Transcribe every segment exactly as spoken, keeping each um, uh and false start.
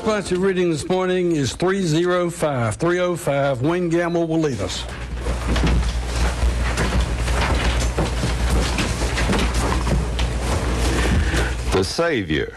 scripture reading this morning is three oh five. three oh five. Wayne Gamble will lead us. The Savior.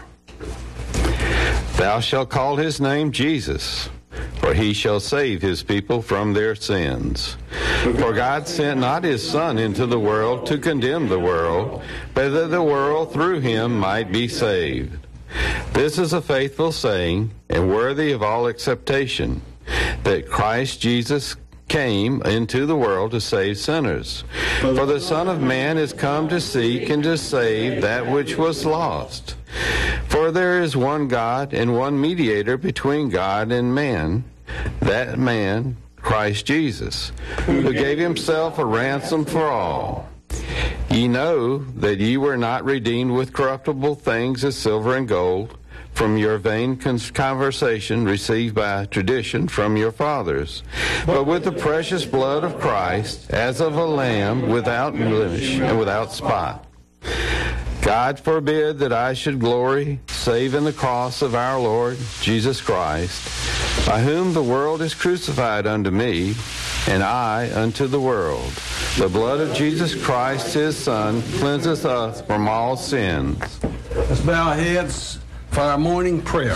Thou shalt call his name Jesus, for he shall save his people from their sins. For God sent not his Son into the world to condemn the world, but that the world through him might be saved. This is a faithful saying, and worthy of all acceptation, that Christ Jesus came into the world to save sinners. For the Son of Man is come to seek and to save that which was lost. For there is one God and one mediator between God and man, that man, Christ Jesus, who gave himself a ransom for all. Ye know that ye were not redeemed with corruptible things as silver and gold, from your vain conversation received by tradition from your fathers, but with the precious blood of Christ, as of a lamb without blemish and without spot. God forbid that I should glory, save in the cross of our Lord Jesus Christ, by whom the world is crucified unto me, and I unto the world. The blood of Jesus Christ, his Son, cleanseth us from all sins. Let's bow our heads for our morning prayer.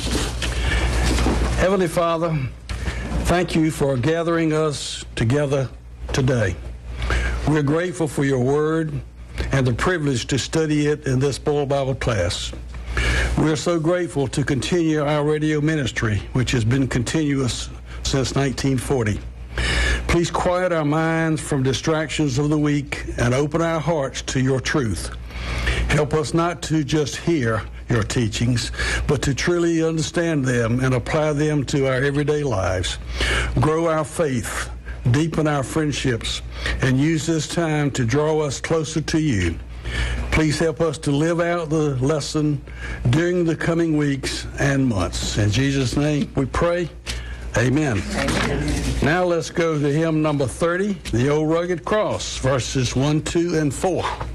Heavenly Father, thank you for gathering us together today. We're grateful for your word and the privilege to study it in this Boyle Bible class. We're so grateful to continue our radio ministry, which has been continuous since nineteen forty. Please quiet our minds from distractions of the week and open our hearts to your truth. Help us not to just hear your teachings, but to truly understand them and apply them to our everyday lives. Grow our faith, deepen our friendships, and use this time to draw us closer to you. Please help us to live out the lesson during the coming weeks and months. In Jesus' name we pray. Amen. Amen. Now let's go to hymn number thirty, The Old Rugged Cross, verses one, two, and four.